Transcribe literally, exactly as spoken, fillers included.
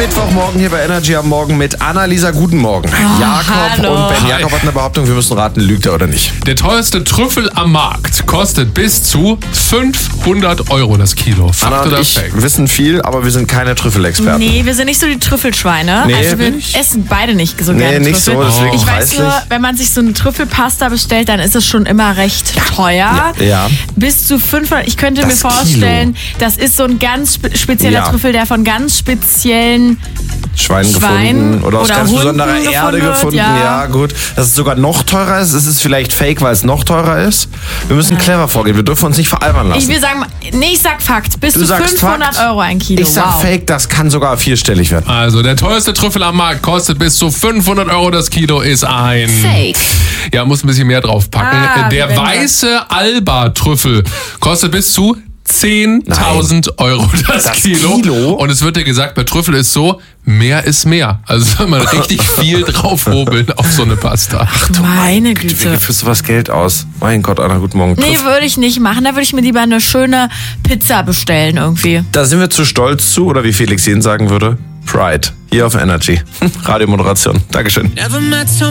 Mittwochmorgen hier bei Energy am Morgen mit Annalisa. Guten Morgen. Oh, Jakob hallo. und Ben. Jakob hat eine Behauptung, wir müssen raten, lügt er oder nicht? Der teuerste Trüffel am Markt kostet bis zu fünfhundert Euro das Kilo. Fakt Anna und oder ich Fake? wissen viel, aber wir sind keine Trüffelexperten. Nee, wir sind nicht so die Trüffelschweine. Nee, also wir nicht? essen beide nicht so Nee, gerne nicht Trüffel. so, deswegen Ich weiß preislich. nur, wenn man sich so eine Trüffelpasta bestellt, dann ist es schon immer recht teuer. Ja. Ja. Bis zu fünfhundert. Ich könnte Das mir vorstellen, das ist so ein ganz spe spezieller Ja. Trüffel, der von ganz speziellen Schwein, Schwein gefunden oder aus oder ganz Hunden besonderer gefunden Erde wird, gefunden. ja. Ja, gut. Dass es sogar noch teurer ist. Es ist vielleicht fake, weil es noch teurer ist. Wir müssen clever vorgehen. Wir dürfen uns nicht veralbern lassen. Ich will sagen, nee, ich sag Fakt. Bis Du zu sagst fünfhundert Fakt? Euro ein Kilo. Ich sag wow. fake, das kann sogar vierstellig werden. Also, der teuerste Trüffel am Markt kostet bis zu fünfhundert Euro das Kilo, ist ein... Fake. Ja, muss ein bisschen mehr draufpacken. Ah, der wie wenn weiße Alba-Trüffel kostet bis zu zehntausend Euro das, Das Kilo. Kilo? Und es wird ja gesagt, bei Trüffel ist so, mehr ist mehr. Also soll man richtig viel draufhobeln auf so eine Pasta. Ach, Meine Wie Güte. gibst du was Geld aus? Mein Gott, Anna, guten Morgen. Nee, würde ich nicht machen. Da würde ich mir lieber eine schöne Pizza bestellen irgendwie. Da sind wir zu stolz zu, oder wie Felix Jähn sagen würde, Pride. Hier auf Energy. Radiomoderation. Dankeschön. Never met someone